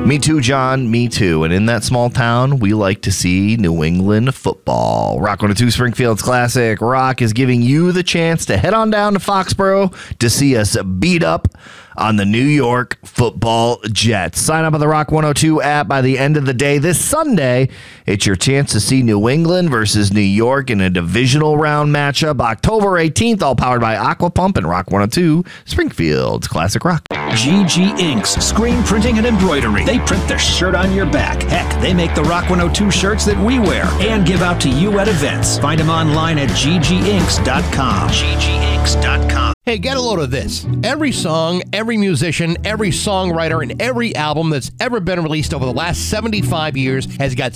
Me too, John. Me too. And in that small town, we like to see New England football. Rock 102 Springfield's Classic Rock is giving you the chance to head on down to Foxborough to see us beat up on the New York Football Jets. Sign up on the Rock 102 app by the end of the day this Sunday. It's your chance to see New England versus New York in a divisional round matchup October 18th, all powered by Aqua Pump and Rock 102 Springfield's Classic Rock. GG Inks, screen printing and embroidery. They print their shirt on your back. Heck, they make the Rock 102 shirts that we wear and give out to you at events. Find them online at gginks.com. gginks.com. Hey, get a load of this. Every song, every musician, every songwriter, and every album that's ever been released over the last 75 years has got